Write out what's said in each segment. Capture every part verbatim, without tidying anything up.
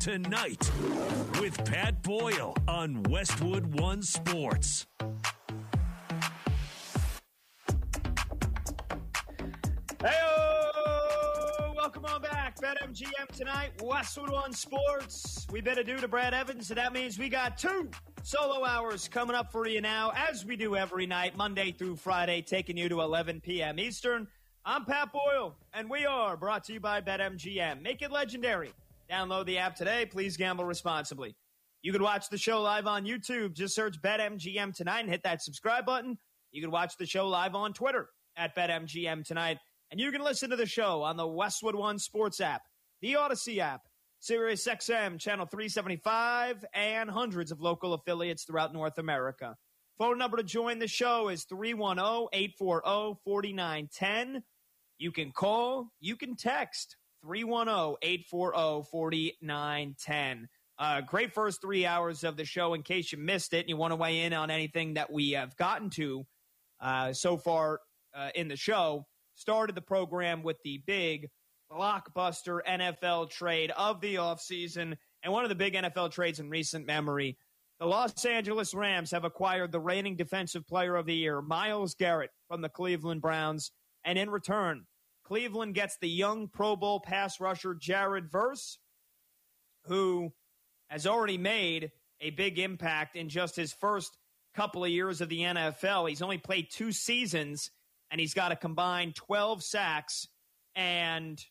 Tonight with Pat Boyle on Westwood One Sports. Hey-o! Welcome on back. BetMGM tonight, Westwood One Sports. We bid adieu to Brad Evans, so that means we got two solo hours coming up for you now, as we do every night, Monday through Friday, taking you to eleven p.m. Eastern. I'm Pat Boyle, and we are brought to you by BetMGM. Make it legendary. Download the app today. Please gamble responsibly. You can watch the show live on YouTube. Just search BetMGM tonight and hit that subscribe button. You can watch the show live on Twitter at BetMGM tonight. And you can listen to the show on the Westwood One Sports app, the Odyssey app, Sirius X M, Channel three seventy-five, and hundreds of local affiliates throughout North America. Phone number to join the show is three one zero, eight four zero, four nine one zero. You can call, you can text. three one zero, eight four zero, four nine one zero. Uh, great first three hours of the show. In case you missed it and you want to weigh in on anything that we have gotten to uh, so far uh, in the show, started the program with the big blockbuster N F L trade of the offseason and one of the big N F L trades in recent memory. The Los Angeles Rams have acquired the reigning defensive player of the year, Myles Garrett, from the Cleveland Browns, and in return, Cleveland gets the young Pro Bowl pass rusher Jared Verse, who has already made a big impact in just his first couple of years of the N F L. He's only played two seasons, and he's got a combined twelve sacks and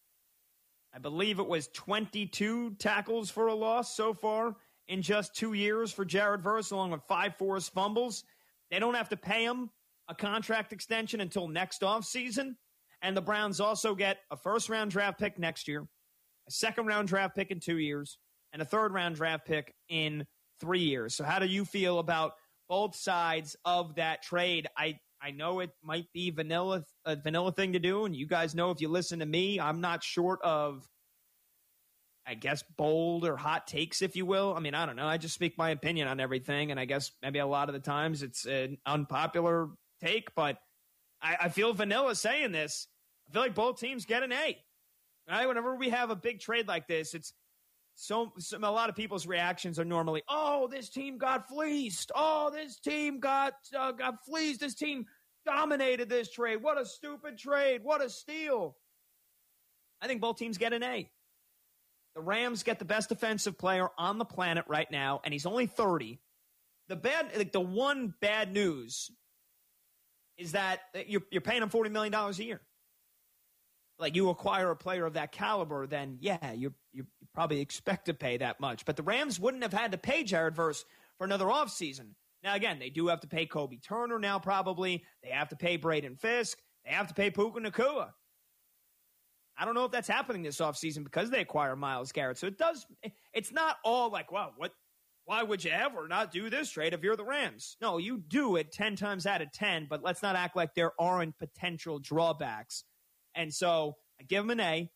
I believe it was twenty-two tackles for a loss so far in just two years for Jared Verse, along with five forced fumbles. They don't have to pay him a contract extension until next offseason. And the Browns also get a first-round draft pick next year, a second-round draft pick in two years, and a third-round draft pick in three years. So how do you feel about both sides of that trade? I, I know it might be vanilla a vanilla thing to do, and you guys know if you listen to me, I'm not short of, I guess, bold or hot takes, if you will. I mean, I don't know. I just speak my opinion on everything, and I guess maybe a lot of the times it's an unpopular take, but I, I feel vanilla saying this. I feel like both teams get an A. Right? Whenever we have a big trade like this, it's so, so a lot of people's reactions are normally, oh, this team got fleeced. Oh, this team got uh, got fleeced. This team dominated this trade. What a stupid trade. What a steal. I think both teams get an A. The Rams get the best defensive player on the planet right now, and he's only thirty. The bad, like the one bad news is that you're, you're paying him forty million dollars a year. Like, you acquire a player of that caliber, then, yeah, you you probably expect to pay that much. But the Rams wouldn't have had to pay Jared Verse for another offseason. Now, again, they do have to pay Kobe Turner now, probably. They have to pay Braden Fisk. They have to pay Puka Nacua. I don't know if that's happening this offseason because they acquire Myles Garrett. So it does, it's not all like, wow, what? Why would you ever not do this trade if you're the Rams? No, you do it ten times out of ten, but let's not act like there aren't potential drawbacks. And so I give them an A,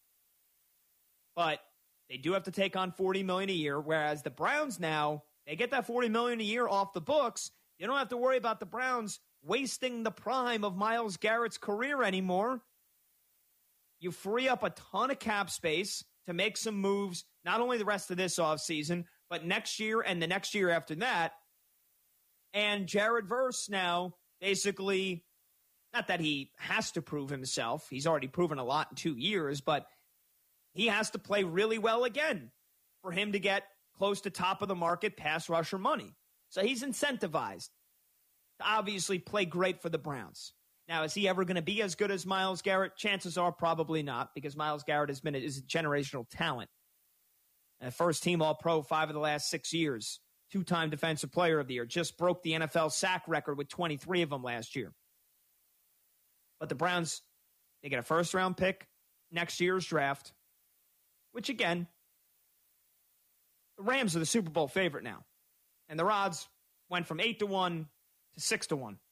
but they do have to take on forty million dollars a year, whereas the Browns now, they get that forty million dollars a year off the books. You don't have to worry about the Browns wasting the prime of Myles Garrett's career anymore. You free up a ton of cap space to make some moves, not only the rest of this offseason, but next year and the next year after that. And Jared Verse now basically, not that he has to prove himself. He's already proven a lot in two years, but he has to play really well again for him to get close to top of the market pass rusher money. So he's incentivized to obviously play great for the Browns. Now, is he ever going to be as good as Myles Garrett? Chances are probably not, because Myles Garrett has been a, is a generational talent. A first-team All-Pro five of the last six years. Two-time Defensive Player of the Year. Just broke the N F L sack record with twenty-three of them last year. But the Browns, they get a first-round pick next year's draft, which, again, the Rams are the Super Bowl favorite now. And their odds went from eight to one to six to one.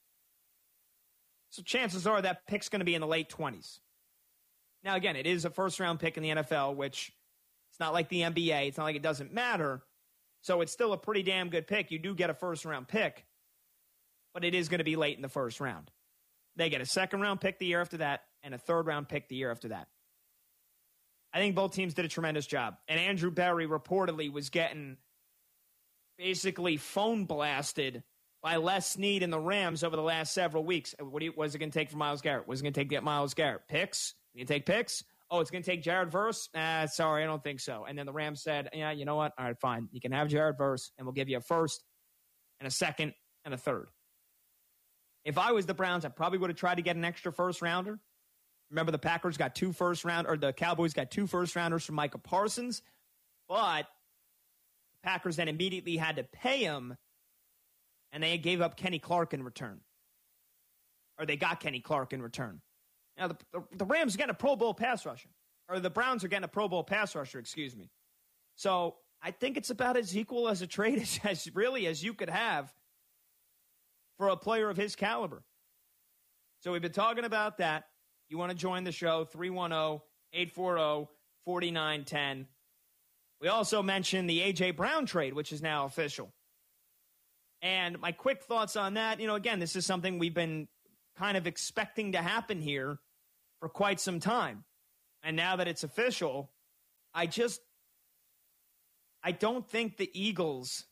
So chances are that pick's going to be in the late twenties. Now, again, it is a first-round pick in the N F L, which it's not like the N B A. It's not like it doesn't matter. So it's still a pretty damn good pick. You do get a first-round pick, but it is going to be late in the first round. They get a second-round pick the year after that and a third-round pick the year after that. I think both teams did a tremendous job. And Andrew Berry reportedly was getting basically phone blasted by Les Snead and the Rams over the last several weeks. What do you, what is it going to take for Myles Garrett? What is it going to take to get Myles Garrett? Picks? You can take picks? Oh, it's going to take Jared Verse? Ah, sorry, I don't think so. And then the Rams said, yeah, you know what? All right, fine. You can have Jared Verse, and we'll give you a first and a second and a third. If I was the Browns, I probably would have tried to get an extra first rounder. Remember, the Packers got two first round, or the Cowboys got two first rounders from Micah Parsons, but the Packers then immediately had to pay him, and they gave up Kenny Clark in return. Or they got Kenny Clark in return. Now, the, the, the Rams are getting a Pro Bowl pass rusher. Or the Browns are getting a Pro Bowl pass rusher, excuse me. So I think it's about as equal as a trade as, as really as you could have for a player of his caliber. So we've been talking about that. You want to join the show, three one zero, eight four zero, four nine one zero. We also mentioned the A J. Brown trade, which is now official. And my quick thoughts on that, you know, again, this is something we've been kind of expecting to happen here for quite some time. And now that it's official, I just, I don't think the Eagles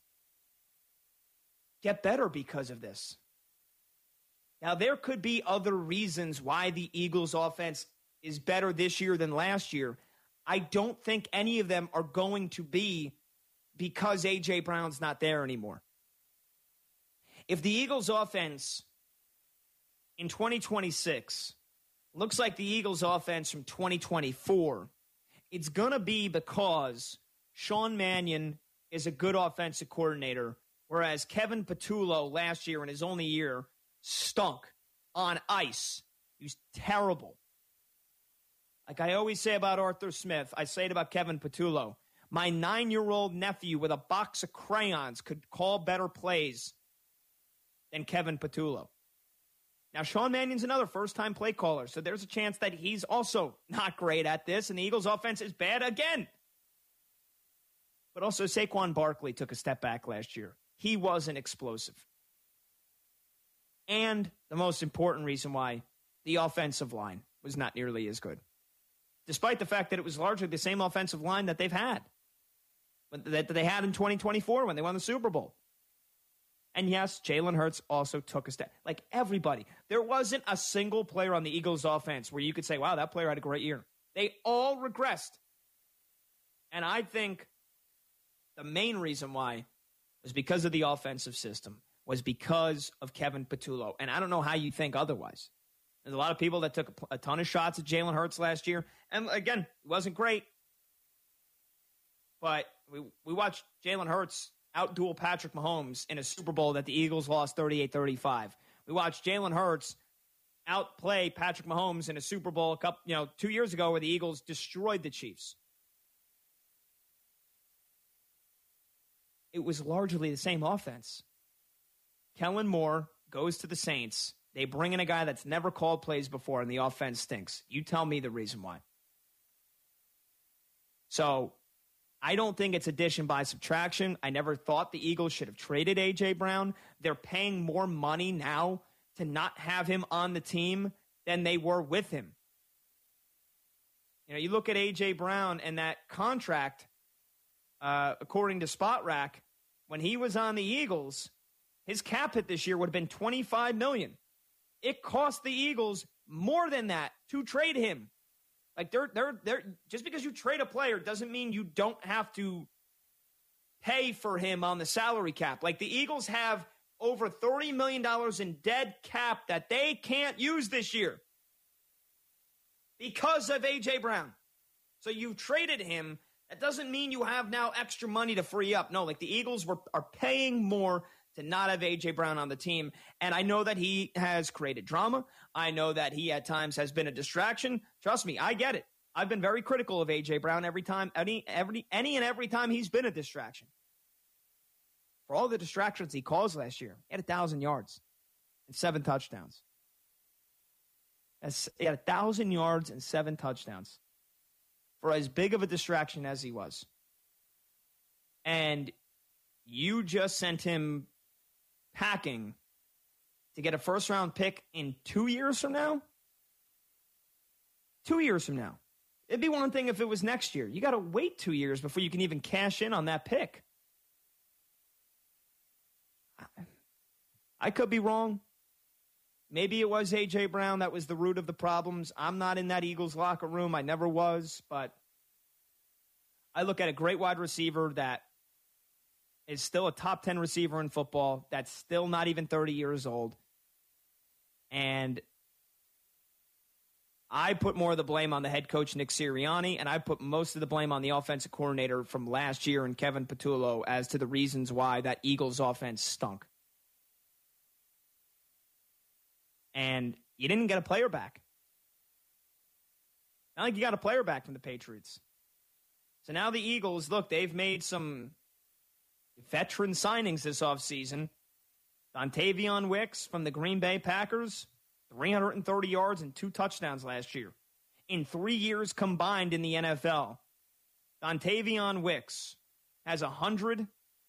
get better because of this. Now, there could be other reasons why the Eagles offense is better this year than last year. I don't think any of them are going to be because A J. Brown's not there anymore. If the Eagles offense in twenty twenty-six looks like the Eagles offense from twenty twenty-four, it's going to be because Sean Mannion is a good offensive coordinator, whereas Kevin Patullo last year in his only year stunk on ice. He was terrible. Like I always say about Arthur Smith, I say it about Kevin Patullo. My nine-year-old nephew with a box of crayons could call better plays than Kevin Patullo. Now, Sean Mannion's another first-time play caller, so there's a chance that he's also not great at this, and the Eagles' offense is bad again. But also, Saquon Barkley took a step back last year. He wasn't explosive. And the most important reason why, the offensive line was not nearly as good. Despite the fact that it was largely the same offensive line that they've had, that they had in twenty twenty-four when they won the Super Bowl. And yes, Jalen Hurts also took a step. Like everybody. There wasn't a single player on the Eagles offense where you could say, wow, that player had a great year. They all regressed. And I think the main reason why was because of the offensive system, was because of Kevin Patullo. And I don't know how you think otherwise. There's a lot of people that took a ton of shots at Jalen Hurts last year. And again, it wasn't great. But we, we watched Jalen Hurts outduel Patrick Mahomes in a Super Bowl that the Eagles lost thirty-eight thirty-five. We watched Jalen Hurts outplay Patrick Mahomes in a Super Bowl a couple, you know, two years ago where the Eagles destroyed the Chiefs. It was largely the same offense. Kellen Moore goes to the Saints. They bring in a guy that's never called plays before, and the offense stinks. You tell me the reason why. So I don't think it's addition by subtraction. I never thought the Eagles should have traded A J. Brown. They're paying more money now to not have him on the team than they were with him. You know, you look at A J. Brown and that contract, uh, according to Spot Rack, when he was on the Eagles, his cap hit this year would have been twenty-five million dollars. It cost the Eagles more than that to trade him. Like they're they're they're just because you trade a player doesn't mean you don't have to pay for him on the salary cap. Like the Eagles have over thirty million dollars in dead cap that they can't use this year because of A J. Brown. So you traded him. That doesn't mean you have now extra money to free up. No, like the Eagles were are paying more to not have A J. Brown on the team. And I know that he has created drama. I know that he at times has been a distraction. Trust me, I get it. I've been very critical of A J. Brown every time, any, every, any and every time he's been a distraction. For all the distractions he caused last year, he had one thousand yards and seven touchdowns. He had one thousand yards and seven touchdowns for as big of a distraction as he was. And you just sent him packing to get a first-round pick in two years from now? Two years from now. It'd be one thing if it was next year. You got to wait two years before you can even cash in on that pick. I could be wrong. Maybe it was A J. Brown that was the root of the problems. I'm not in that Eagles locker room. I never was. But I look at a great wide receiver that is still a top ten receiver in football, that's still not even thirty years old. And I put more of the blame on the head coach, Nick Sirianni, and I put most of the blame on the offensive coordinator from last year and Kevin Patullo as to the reasons why that Eagles offense stunk. And you didn't get a player back. Not like you got a player back from the Patriots. So now the Eagles, look, they've made some veteran signings this offseason. Dontavion Wicks from the Green Bay Packers, three hundred thirty yards and two touchdowns last year. In three years combined in the N F L, Dontavion Wicks has one hundred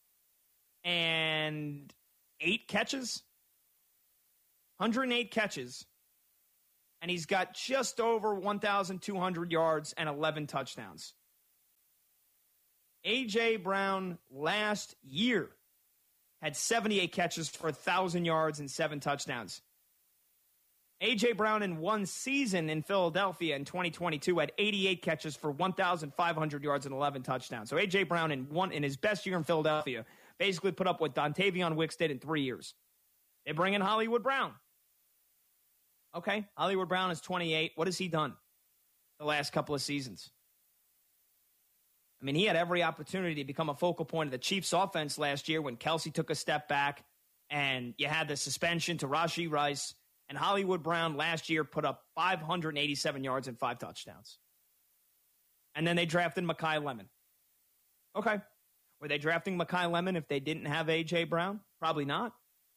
eight catches. one hundred eight catches. And he's got just over one thousand two hundred yards and eleven touchdowns. A J. Brown last year had seventy-eight catches for one thousand yards and seven touchdowns. A J. Brown in one season in Philadelphia in twenty twenty-two had eighty-eight catches for one thousand five hundred yards and eleven touchdowns. So A J. Brown in one in his best year in Philadelphia basically put up what Dontavion Wicks did in three years. They bring in Hollywood Brown. Okay, Hollywood Brown is twenty-eight. What has he done the last couple of seasons? I mean, he had every opportunity to become a focal point of the Chiefs' offense last year when Kelsey took a step back and you had the suspension to Rashee Rice. And Hollywood Brown last year put up five hundred eighty-seven yards and five touchdowns. And then they drafted Mekhi Lemon. Okay. Were they drafting Mekhi Lemon if they didn't have A J. Brown? Probably not.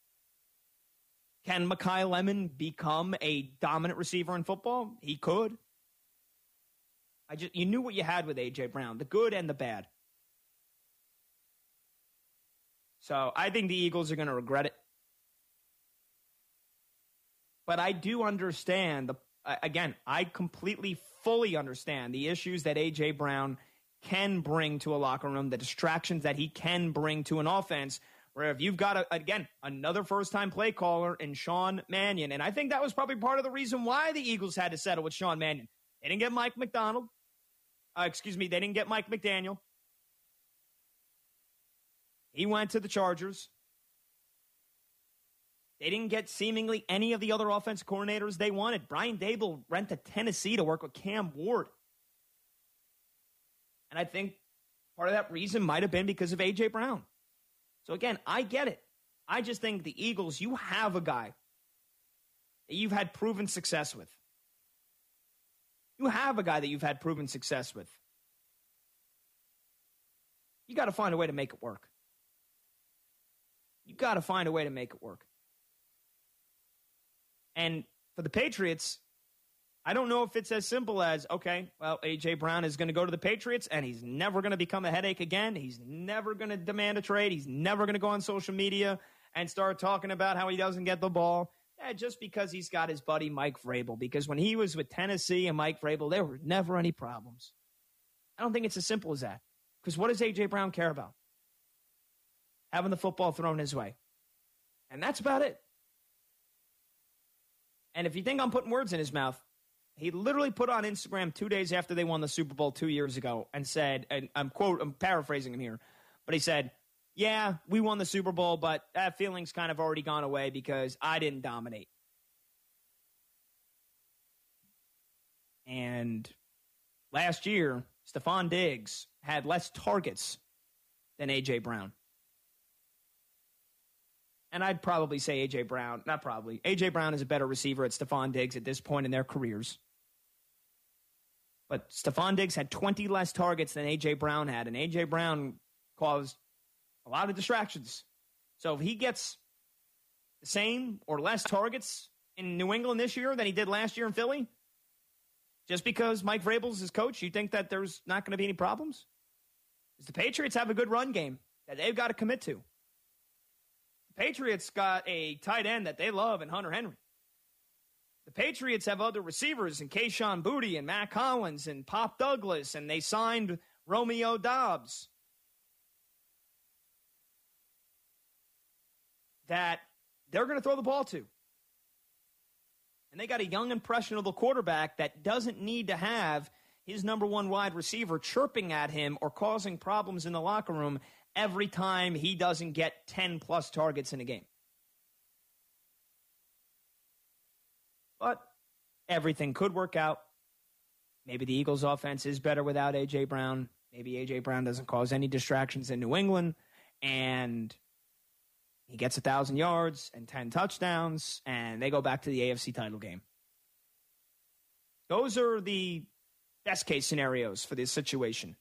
Can Mekhi Lemon become a dominant receiver in football? He could. I just you knew what you had with A J. Brown, the good and the bad. So I think the Eagles are going to regret it. But I do understand, the again, I completely, fully understand the issues that A J. Brown can bring to a locker room, the distractions that he can bring to an offense, where if you've got, a, again, another first-time play caller in Sean Mannion, and I think that was probably part of the reason why the Eagles had to settle with Sean Mannion. They didn't get Mike McDonald. Uh, excuse me, they didn't get Mike McDaniel. He went to the Chargers. They didn't get seemingly any of the other offensive coordinators they wanted. Brian Daboll went to Tennessee to work with Cam Ward. And I think part of that reason might have been because of A J. Brown. So again, I get it. I just think the Eagles, you have a guy that you've had proven success with. You have a guy that you've had proven success with. You got to find a way to make it work. You got to find a way to make it work. And for the Patriots, I don't know if it's as simple as, okay, well, A J. Brown is going to go to the Patriots and he's never going to become a headache again. He's never going to demand a trade. He's never going to go on social media and start talking about how he doesn't get the ball. Yeah, just because he's got his buddy Mike Vrabel. Because when he was with Tennessee and Mike Vrabel, there were never any problems. I don't think it's as simple as that. Because what does A J. Brown care about? Having the football thrown his way. And that's about it. And if you think I'm putting words in his mouth, he literally put on Instagram two days after they won the Super Bowl two years ago and said, and I'm quote, I'm paraphrasing him here, but he said, yeah, we won the Super Bowl, but that feeling's kind of already gone away because I didn't dominate. And last year, Stephon Diggs had less targets than A J. Brown. And I'd probably say A J. Brown, not probably, A J. Brown is a better receiver at Stephon Diggs at this point in their careers. But Stephon Diggs had twenty less targets than A J. Brown had, and A J. Brown caused a lot of distractions. So if he gets the same or less targets in New England this year than he did last year in Philly, just because Mike Vrabel's his coach, you think that there's not going to be any problems? Because the Patriots have a good run game that they've got to commit to. The Patriots got a tight end that they love in Hunter Henry. The Patriots have other receivers in Kayshon Boutte and Matt Collins and Pop Douglas, and they signed Romeo Doubs. That they're going to throw the ball to. And they got a young, impressionable quarterback that doesn't need to have his number one wide receiver chirping at him or causing problems in the locker room every time he doesn't get ten-plus targets in a game. But everything could work out. Maybe the Eagles' offense is better without A J. Brown. Maybe A J. Brown doesn't cause any distractions in New England, and he gets one thousand yards and ten touchdowns, and they go back to the A F C title game. Those are the best-case scenarios for this situation.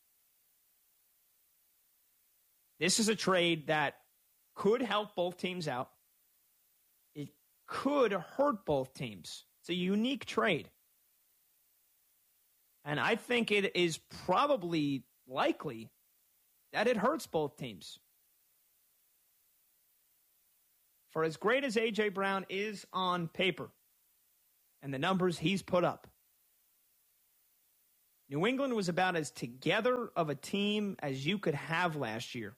This is a trade that could help both teams out. It could hurt both teams. It's a unique trade. And I think it is probably likely that it hurts both teams. For as great as A J. Brown is on paper and the numbers he's put up, New England was about as together of a team as you could have last year.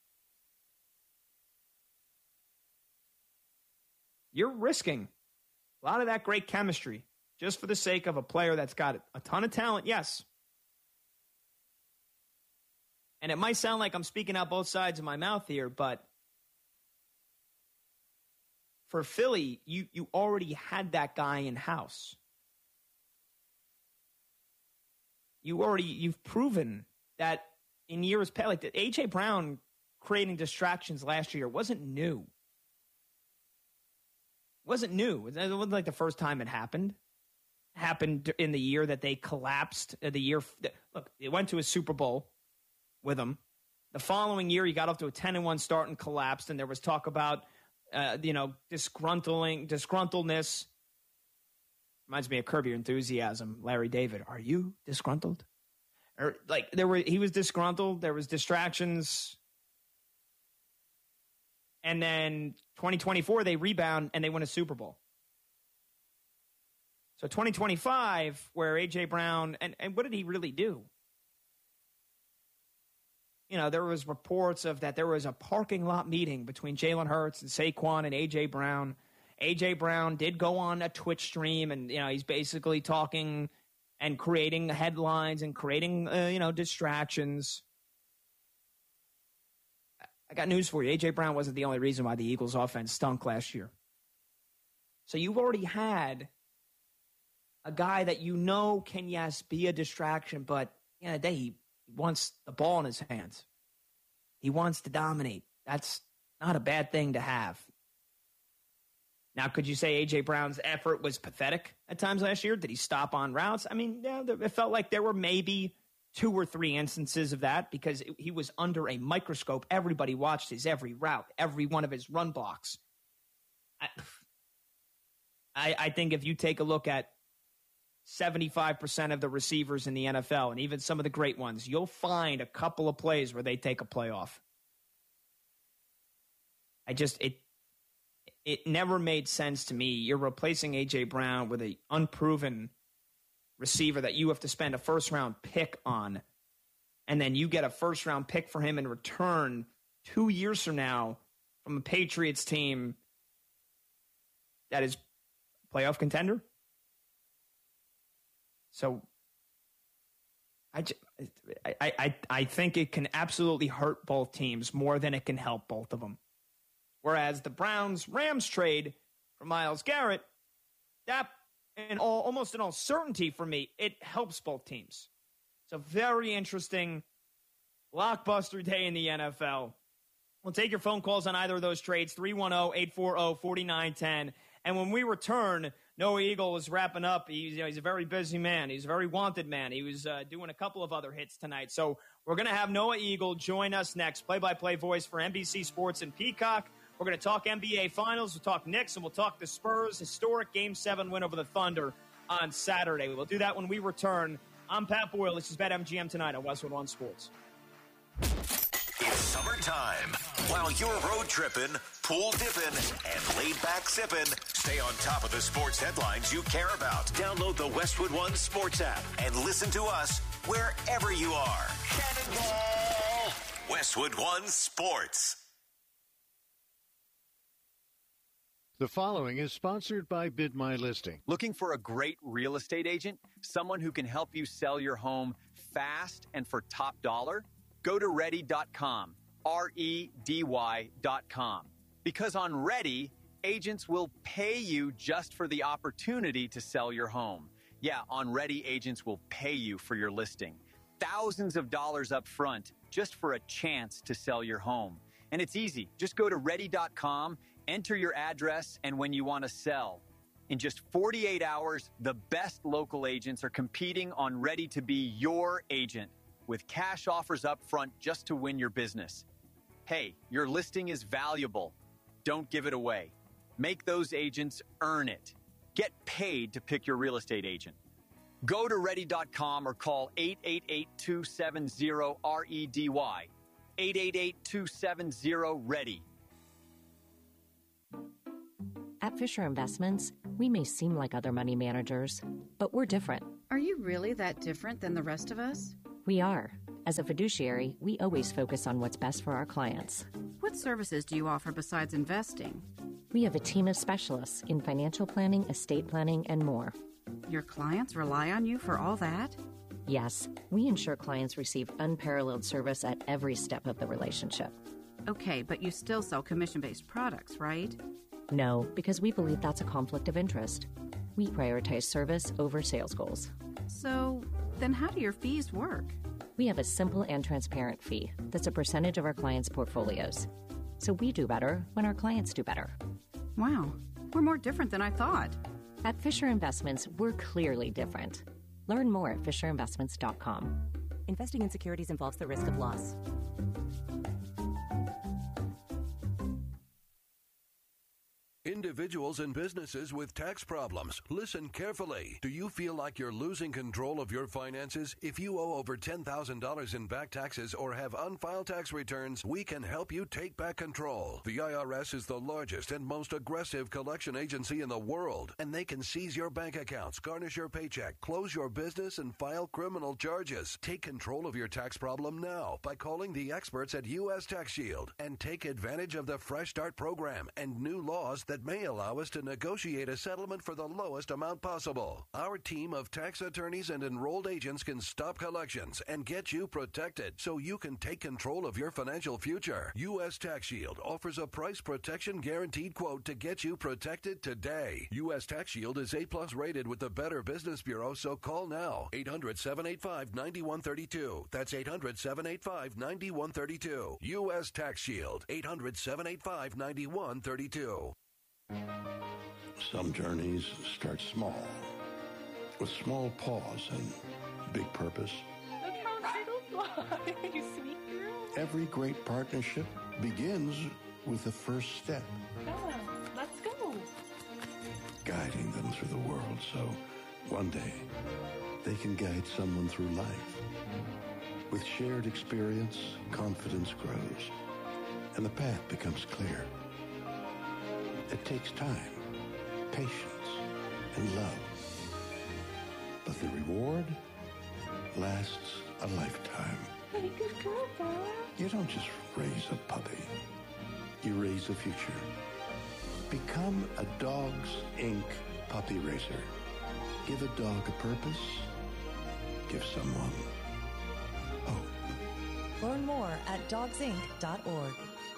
You're risking a lot of that great chemistry just for the sake of a player that's got a ton of talent, yes. And it might sound like I'm speaking out both sides of my mouth here, but for Philly, you, you already had that guy in-house. You already, you've proven that in years past, like A J. Brown creating distractions last year wasn't new. Wasn't new. It wasn't like the first time it happened. It happened in the year that they collapsed. The year, look, it went to a Super Bowl with them. The following year, he got off to a ten and one start and collapsed, and there was talk about, uh, you know, disgruntling, disgruntledness. Reminds me of Curb Your Enthusiasm. Larry David, are you disgruntled? Or like there were, he was disgruntled. There was distractions. And then twenty twenty-four, they rebound and they win a Super Bowl. So twenty twenty-five, where A J. Brown, and, and what did he really do? You know, there was reports of that there was a parking lot meeting between Jalen Hurts and Saquon and A J. Brown. A J. Brown did go on a Twitch stream, and, you know, he's basically talking and creating headlines and creating, uh, you know, distractions. I got news for you. A J. Brown wasn't the only reason why the Eagles' offense stunk last year. So you've already had a guy that you know can, yes, be a distraction, but at the end of the day, he wants the ball in his hands. He wants to dominate. That's not a bad thing to have. Now, could you say A J. Brown's effort was pathetic at times last year? Did he stop on routes? I mean, yeah, it felt like there were maybe two or three instances of that because it, he was under a microscope. Everybody watched his every route, every one of his run blocks. I, I, I think if you take a look at seventy-five percent of the receivers in the N F L, and even some of the great ones, you'll find a couple of plays where they take a play off. I just, it, it never made sense to me. You're replacing A J. Brown with an unproven receiver that you have to spend a first-round pick on, and then you get a first-round pick for him in return two years from now from a Patriots team that is a playoff contender. So I, I, I, I think it can absolutely hurt both teams more than it can help both of them. Whereas the Browns-Rams trade for Myles Garrett, that in all, almost in all certainty for me, it helps both teams. It's a very interesting blockbuster day in the N F L. We'll take your phone calls on either of those trades, three one zero, eight four zero, four nine one zero. And when we return, Noah Eagle was wrapping up. He's, you know, he's a very busy man. He's a very wanted man. He was uh, doing a couple of other hits tonight. So we're going to have Noah Eagle join us next, play-by-play voice for N B C Sports and Peacock. We're going to talk N B A Finals. We'll talk Knicks, and we'll talk the Spurs' historic Game seven win over the Thunder on Saturday. We will do that when we return. I'm Pat Boyle. This is BetMGM tonight on Westwood One Sports. It's summertime. While you're road tripping, pool dipping, and laid back sipping, stay on top of the sports headlines you care about. Download the Westwood One Sports app and listen to us wherever you are. Cannonball! Westwood One Sports. The following is sponsored by Bid My Listing. Looking for a great real estate agent? Someone who can help you sell your home fast and for top dollar? Go to ready dot com, R E D Y dot com. Because on Ready, agents will pay you just for the opportunity to sell your home. Yeah, on Ready, agents will pay you for your listing. Thousands of dollars up front just for a chance to sell your home. And it's easy. Just go to ready dot com, enter your address, and when you want to sell. In just forty-eight hours, the best local agents are competing on Ready to be your agent with cash offers up front just to win your business. Hey, your listing is valuable. Don't give it away. Make those agents earn it. Get paid to pick your real estate agent. Go to ready dot com or call eight eight eight, two seven zero, R E D Y. eight eight eight, two seven zero, READY. At Fisher Investments, we may seem like other money managers, but we're different. Are you really that different than the rest of us? We are. As a fiduciary, we always focus on what's best for our clients. What services do you offer besides investing? We have a team of specialists in financial planning, estate planning, and more. Your clients rely on you for all that? Yes, we ensure clients receive unparalleled service at every step of the relationship. Okay, but you still sell commission-based products, right? No, because we believe that's a conflict of interest. We prioritize service over sales goals. So, then how do your fees work? We have a simple and transparent fee that's a percentage of our clients' portfolios. So we do better when our clients do better. Wow, we're more different than I thought. At Fisher Investments, we're clearly different. Learn more at fisher investments dot com. Investing in securities involves the risk of loss. Individuals and businesses with tax problems, listen carefully. Do you feel like you're losing control of your finances? If you owe over ten thousand dollars in back taxes or have unfiled tax returns, we can help you take back control. The I R S is the largest and most aggressive collection agency in the world, and they can seize your bank accounts, garnish your paycheck, close your business, and file criminal charges. Take control of your tax problem now by calling the experts at U S Tax Shield and take advantage of the Fresh Start program and new laws that that may allow us to negotiate a settlement for the lowest amount possible. Our team of tax attorneys and enrolled agents can stop collections and get you protected so you can take control of your financial future. U S Tax Shield offers a price protection guaranteed quote to get you protected today. U S Tax Shield is A plus rated with the Better Business Bureau, so call now. eight hundred, seven eight five, nine one three two. That's eight hundred, seven eight five, nine one three two. U S Tax Shield. eight hundred, seven eight five, nine one three two. Some journeys start small, with small pause and big purpose. Look how turtles fly, you sweet girl. Every great partnership begins with the first step. Bella, let's go. Guiding them through the world so one day they can guide someone through life. With shared experience, confidence grows, and the path becomes clear. It takes time, patience, and love. But the reward lasts a lifetime. Hey, good girl, Bella. You don't just raise a puppy. You raise a future. Become a Dogs Incorporated puppy raiser. Give a dog a purpose. Give someone hope. Learn more at dogs inc dot org.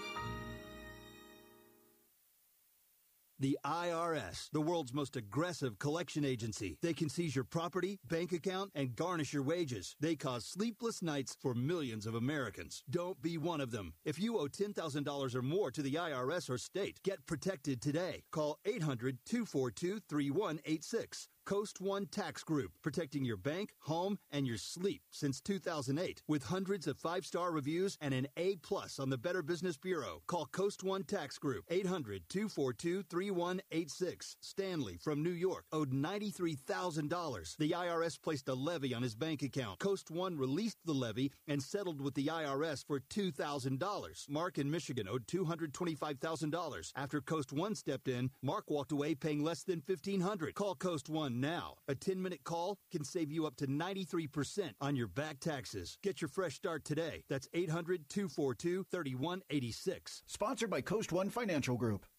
The I R S, the world's most aggressive collection agency. They can seize your property, bank account, and garnish your wages. They cause sleepless nights for millions of Americans. Don't be one of them. If you owe ten thousand dollars or more to the I R S or state, get protected today. Call eight hundred, two four two, three one eight six. Coast One Tax Group, protecting your bank, home, and your sleep since two thousand eight. With hundreds of five-star reviews and an A plus on the Better Business Bureau. Call Coast One Tax Group, eight hundred, two four two, three one eight six. Stanley from New York owed ninety-three thousand dollars. The I R S placed a levy on his bank account. Coast One released the levy and settled with the I R S for two thousand dollars. Mark in Michigan owed two hundred twenty-five thousand dollars. After Coast One stepped in, Mark walked away paying less than fifteen hundred dollars. Call Coast One now. A ten-minute call can save you up to ninety-three percent on your back taxes. Get your fresh start today. That's eight hundred, two four two, three one eight six. Sponsored by Coast One Financial Group.